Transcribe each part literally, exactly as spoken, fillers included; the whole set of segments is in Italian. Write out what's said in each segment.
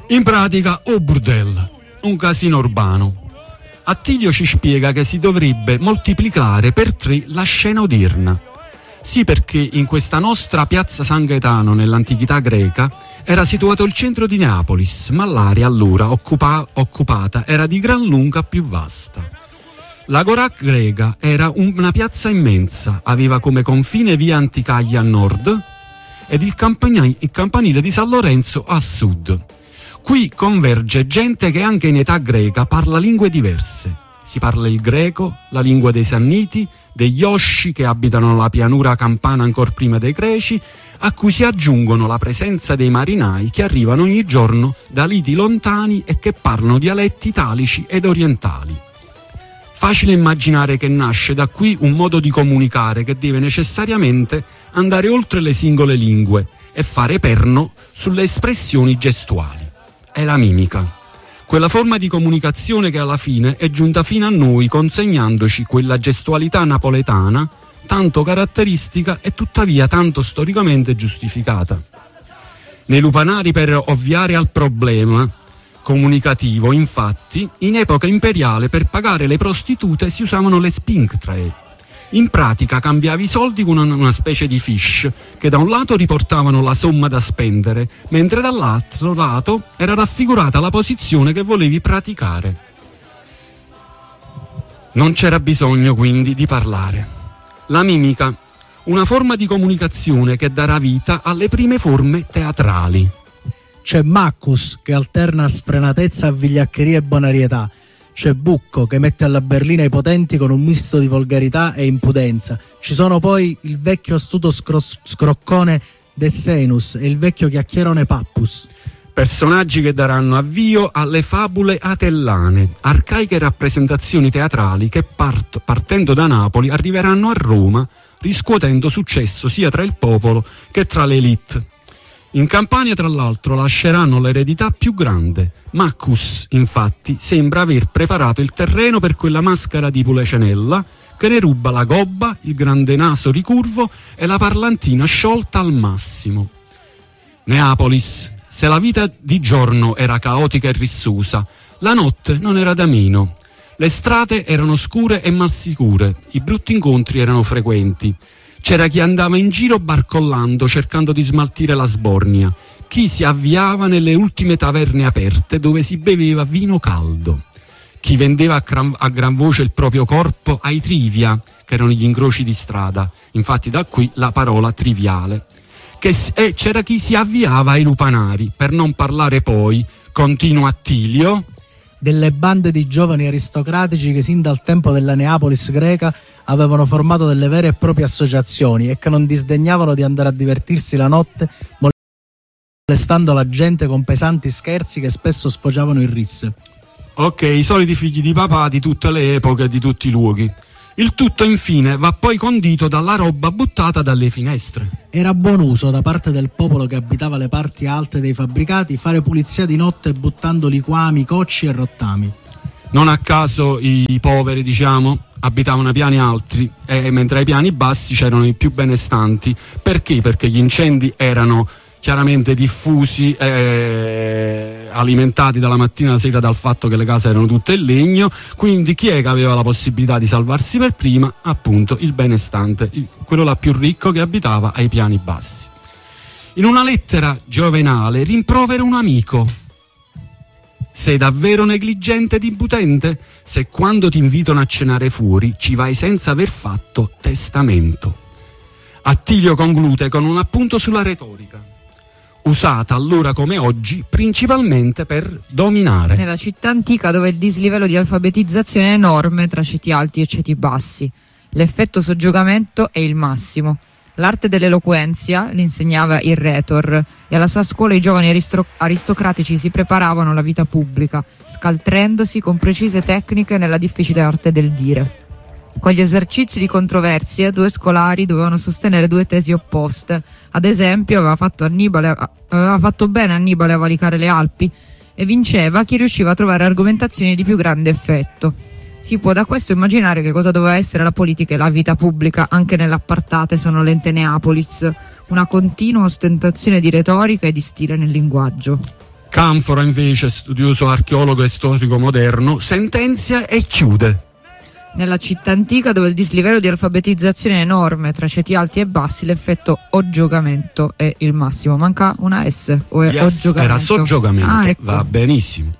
In pratica, o burdel, un casino urbano. Attilio ci spiega che si dovrebbe moltiplicare per tre la scena odierna. Sì, perché in questa nostra piazza San Gaetano nell'antichità greca era situato il centro di Neapolis, ma l'area allora occupa- occupata era di gran lunga più vasta. L'Agorà greca era una piazza immensa, aveva come confine via Anticaglia a nord ed il, campani- il campanile di San Lorenzo a sud. Qui converge gente che anche in età greca parla lingue diverse. Si parla il greco, la lingua dei Sanniti, degli Osci che abitano la pianura campana ancor prima dei Greci, a cui si aggiungono la presenza dei marinai che arrivano ogni giorno da lidi lontani e che parlano dialetti italici ed orientali. Facile immaginare che nasce da qui un modo di comunicare che deve necessariamente andare oltre le singole lingue e fare perno sulle espressioni gestuali. È la mimica. Quella forma di comunicazione che alla fine è giunta fino a noi consegnandoci quella gestualità napoletana tanto caratteristica e tuttavia tanto storicamente giustificata. Nei lupanari, per ovviare al problema comunicativo, infatti, in epoca imperiale per pagare le prostitute si usavano le sphinctrae. In pratica cambiavi i soldi con una, una specie di fiche che da un lato riportavano la somma da spendere, mentre dall'altro lato era raffigurata la posizione che volevi praticare. Non c'era bisogno quindi di parlare. La mimica, una forma di comunicazione che darà vita alle prime forme teatrali. C'è Maccus che alterna sfrenatezza a vigliaccheria e bonarietà. C'è Bucco che mette alla berlina i potenti con un misto di volgarità e impudenza. Ci sono poi il vecchio astuto scro- scroccone Dessenus e il vecchio chiacchierone Pappus. Personaggi che daranno avvio alle fabule atellane, arcaiche rappresentazioni teatrali che part- partendo da Napoli arriveranno a Roma, riscuotendo successo sia tra il popolo che tra l'élite. In Campania, tra l'altro, lasceranno l'eredità più grande. Maccus, infatti, sembra aver preparato il terreno per quella maschera di Pulecenella che ne ruba la gobba, il grande naso ricurvo e la parlantina sciolta al massimo. Neapolis. Se la vita di giorno era caotica e rissusa, la notte non era da meno. Le strade erano scure e malsicure, i brutti incontri erano frequenti. C'era chi andava in giro barcollando cercando di smaltire la sbornia, chi si avviava nelle ultime taverne aperte dove si beveva vino caldo, chi vendeva a gran, a gran voce il proprio corpo ai trivia, che erano gli incroci di strada, infatti da qui la parola triviale, che, e c'era chi si avviava ai lupanari, per non parlare poi, continua Attilio, delle bande di giovani aristocratici che sin dal tempo della Neapolis greca avevano formato delle vere e proprie associazioni e che non disdegnavano di andare a divertirsi la notte molestando la gente con pesanti scherzi che spesso sfociavano in risse. Ok, i soliti figli di papà di tutte le epoche e di tutti i luoghi. Il tutto infine va poi condito dalla roba buttata dalle finestre. Era buon uso da parte del popolo che abitava le parti alte dei fabbricati fare pulizia di notte buttando liquami, cocci e rottami. Non a caso i poveri, diciamo, abitavano ai piani alti, e mentre ai piani bassi c'erano i più benestanti. Perché? Perché gli incendi erano chiaramente diffusi, eh, alimentati dalla mattina alla sera dal fatto che le case erano tutte in legno, quindi chi è che aveva la possibilità di salvarsi per prima? Appunto il benestante, il, quello là più ricco che abitava ai piani bassi. In una lettera Giovenale rimprovera un amico: sei davvero negligente ed impudente se quando ti invitano a cenare fuori ci vai senza aver fatto testamento. Attilio conclude con un appunto sulla retorica, usata allora come oggi principalmente per dominare. Nella città antica, dove il dislivello di alfabetizzazione è enorme tra ceti alti e ceti bassi, l'effetto soggiogamento è il massimo. L'arte dell'eloquenzia l'insegnava il retor e alla sua scuola i giovani aristro- aristocratici si preparavano alla vita pubblica, scaltrendosi con precise tecniche nella difficile arte del dire. Con gli esercizi di controversie, due scolari dovevano sostenere due tesi opposte. Ad esempio, aveva fatto, Annibale, aveva fatto bene Annibale a valicare le Alpi e vinceva chi riusciva a trovare argomentazioni di più grande effetto. Si può da questo immaginare che cosa doveva essere la politica e la vita pubblica anche nell'appartate sonolente Neapolis, una continua ostentazione di retorica e di stile nel linguaggio. Canfora, invece, studioso archeologo e storico moderno, sentenzia e chiude. Nella città antica, dove il dislivello di alfabetizzazione è enorme tra ceti alti e bassi, l'effetto oggiogamento è il massimo. Manca una S, o è Yes, oggiogamento? era soggiogamento, Ah, ecco. va benissimo.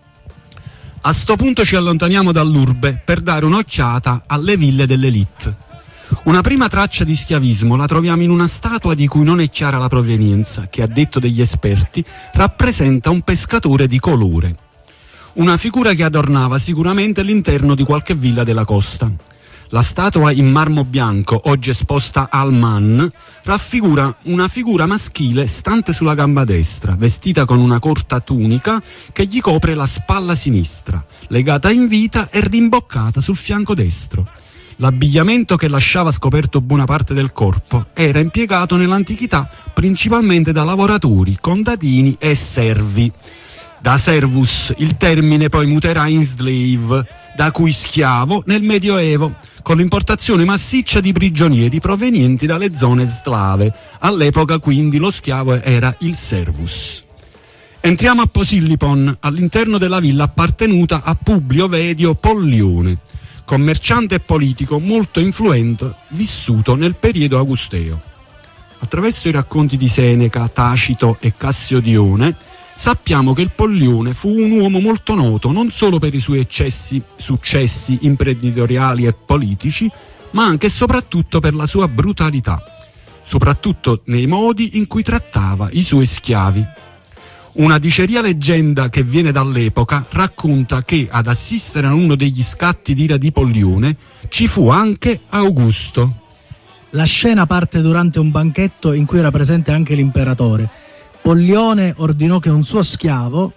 A sto punto ci allontaniamo dall'urbe per dare un'occhiata alle ville dell'elite. Una prima traccia di schiavismo la troviamo in una statua di cui non è chiara la provenienza, che a detto degli esperti rappresenta un pescatore di colore. Una figura che adornava sicuramente l'interno di qualche villa della costa. La statua in marmo bianco, oggi esposta al Man, raffigura una figura maschile stante sulla gamba destra, vestita con una corta tunica che gli copre la spalla sinistra, legata in vita e rimboccata sul fianco destro. L'abbigliamento, che lasciava scoperto buona parte del corpo, era impiegato nell'antichità principalmente da lavoratori, contadini e servi. Da servus il termine poi muterà in slave, da cui schiavo nel Medioevo, con l'importazione massiccia di prigionieri provenienti dalle zone slave. All'epoca quindi lo schiavo era il servus. Entriamo a Posillipon, all'interno della villa appartenuta a Publio Vedio Pollione, commerciante e politico molto influente, vissuto nel periodo augusteo. Attraverso i racconti di Seneca, Tacito e Cassiodione sappiamo che il Pollione fu un uomo molto noto non solo per i suoi eccessi, successi imprenditoriali e politici, ma anche e soprattutto per la sua brutalità, soprattutto nei modi in cui trattava i suoi schiavi. Una diceria leggenda che viene dall'epoca racconta che ad assistere a uno degli scatti d'ira di Pollione ci fu anche Augusto. La scena parte durante un banchetto in cui era presente anche l'imperatore. Pollione ordinò che un suo schiavo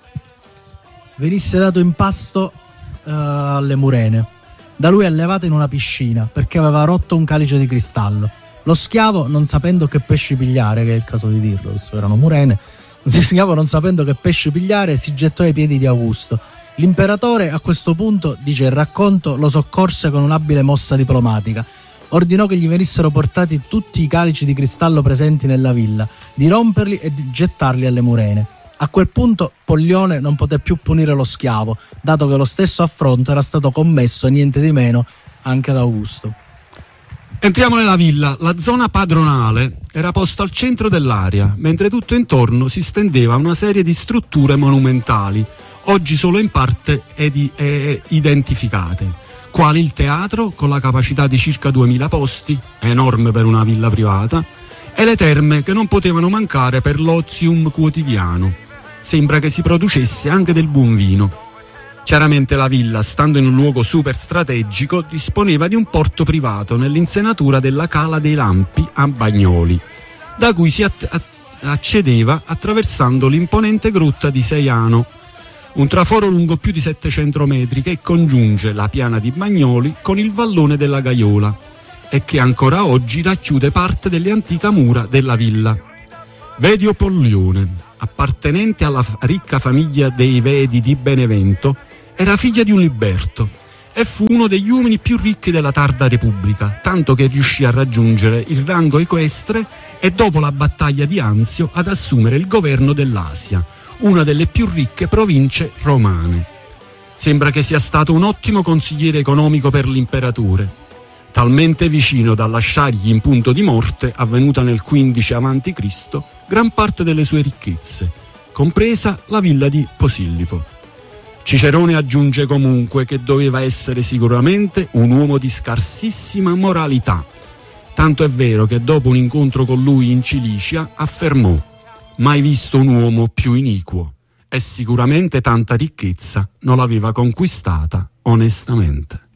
venisse dato in pasto uh, alle murene, da lui allevato in una piscina perché aveva rotto un calice di cristallo. Lo schiavo, non sapendo che pesci pigliare, che è il caso di dirlo, erano murene, lo schiavo, non sapendo che pesci pigliare, si gettò ai piedi di Augusto. L'imperatore a questo punto, dice il racconto, lo soccorse con un'abile mossa diplomatica. Ordinò che gli venissero portati tutti i calici di cristallo presenti nella villa, di romperli e di gettarli alle murene. A quel punto Pollione non poté più punire lo schiavo, dato che lo stesso affronto era stato commesso niente di meno anche da Augusto. Entriamo nella villa. La zona padronale era posta al centro dell'area, mentre tutto intorno si stendeva una serie di strutture monumentali, oggi solo in parte ed- eh, identificate, quali il teatro, con la capacità di circa duemila posti, enorme per una villa privata, e le terme, che non potevano mancare per l'ozium quotidiano. Sembra che si producesse anche del buon vino. Chiaramente la villa, stando in un luogo super strategico, disponeva di un porto privato nell'insenatura della Cala dei Lampi a Bagnoli, da cui si att- accedeva attraversando l'imponente grotta di Seiano, un traforo lungo più di settecento metri che congiunge la piana di Bagnoli con il vallone della Gaiola e che ancora oggi racchiude parte delle antiche mura della villa. Vedio Pollione, appartenente alla f- ricca famiglia dei Vedi di Benevento, era figlia di un liberto e fu uno degli uomini più ricchi della tarda Repubblica, tanto che riuscì a raggiungere il rango equestre e dopo la battaglia di Anzio ad assumere il governo dell'Asia, una delle più ricche province romane. Sembra che sia stato un ottimo consigliere economico per l'imperatore, talmente vicino da lasciargli in punto di morte, avvenuta nel quindici avanti Cristo, gran parte delle sue ricchezze, compresa la villa di Posillipo. Cicerone aggiunge comunque che doveva essere sicuramente un uomo di scarsissima moralità, tanto è vero che dopo un incontro con lui in Cilicia affermò: mai visto un uomo più iniquo, e sicuramente tanta ricchezza non l'aveva conquistata onestamente.